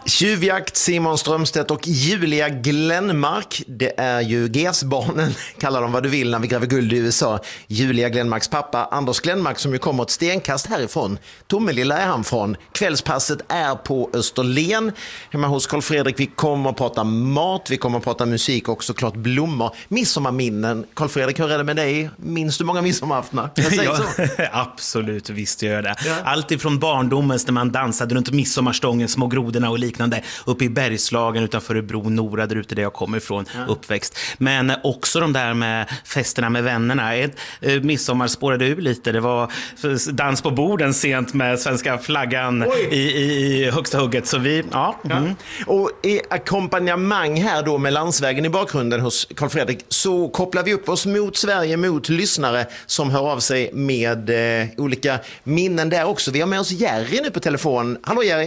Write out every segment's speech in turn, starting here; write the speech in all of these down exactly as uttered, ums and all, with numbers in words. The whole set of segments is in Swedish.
Tjuvjakt, Simon Strömstedt och Julia Glenmark. Det är ju G S-barnen, kallar dem vad du vill när vi gräver guld i U S A. Julia Glenmarks pappa, Anders Glenmark, som ju kommer ett stenkast härifrån. Tomelilla är han från. Kvällspasset är på Österlen, hemma hos Carl Fredrik. Vi kommer att prata mat, vi kommer att prata musik och såklart blommor. Midsommarminnen. Carl Fredrik, hur är det med dig? Minns du många midsommarafton? Ja, absolut, visst gör jag det. Ja. Allt ifrån barndomens när man dansade runt midsommarstången, små grodorna och liknande, uppe i Bergslagen utanför Örebro, Nora, där ute där jag kommer ifrån, ja. uppväxt. Men också de där med festerna med vännerna. Ett, eh, midsommar spårade ur lite. Det var dans på borden sent med svenska flaggan i, i, i högsta hugget. Så vi, ja. Mm. ja. Och i ackompanjemang här då med landsvägen i bakgrunden hos Carl Fredrik så kopplar vi upp oss mot Sverige, mot lyssnare som hör av sig med eh, olika minnen där också. Vi har med oss Jerry nu på telefon. Hallå Jerry.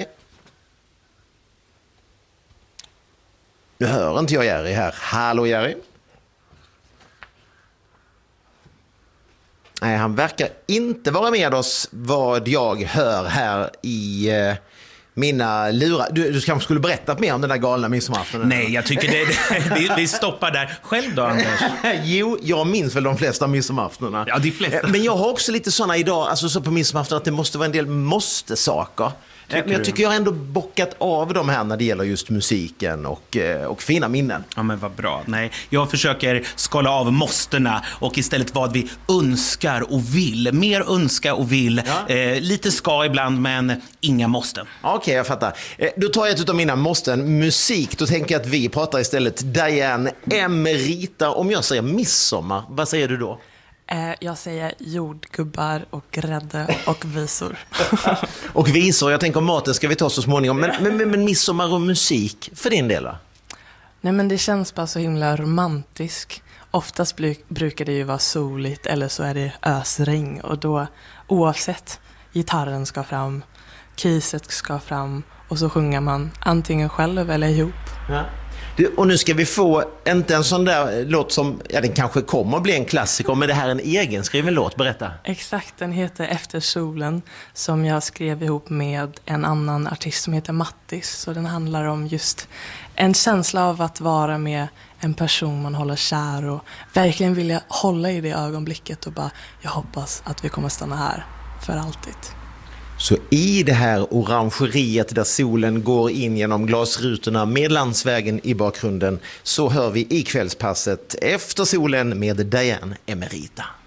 Nu hör inte jag Jerry här. Hallå Jerry. Nej, han verkar inte vara med oss vad jag hör här i eh, mina lurar. Du, du kanske skulle berätta mer om den där galna midsommaraftonen. Nej, jag tycker det, det vi, vi stoppar där. Själv då, Anders? Jo, jag minns väl de flesta midsommaraftonerna. Ja, de flesta. Men jag har också lite såna idag, alltså så på midsommarafton att det måste vara en del måste-saker. Tycker men jag tycker jag har ändå bockat av dem här när det gäller just musiken och, och fina minnen. Ja, men vad bra. Nej, jag försöker skala av måsterna och istället vad vi önskar och vill. Mer önska och vill. Ja. Eh, lite ska ibland, men inga måsten. Okej, okay, jag fattar. Eh, då tar jag ett av mina måsten. Musik, då tänker jag att vi pratar istället Diane Emerita. Om jag säger midsommar, vad säger du då? Jag säger jordgubbar och grädde och visor. Och visor, jag tänker maten ska vi ta så småningom. Men, men, men, men midsommar och musik, för din del då? Nej, men det känns bara så himla romantisk. Oftast bl- brukar det ju vara soligt eller så är det ösregn. Och då, oavsett, gitarren ska fram, kiset ska fram och så sjunger man antingen själv eller ihop. Ja. Du, och nu ska vi få, inte en sån där låt som, ja den kanske kommer att bli en klassiker, men det här är en egenskriven låt, berätta. Exakt, den heter Efter solen som jag skrev ihop med en annan artist som heter Mattis. Så den handlar om just en känsla av att vara med en person man håller kär och verkligen vilja hålla i det ögonblicket och bara, jag hoppas att vi kommer stanna här för alltid. Så i det här orangeriet där solen går in genom glasrutorna med landsvägen i bakgrunden så hör vi i kvällspasset Efter solen med Diane Emerita.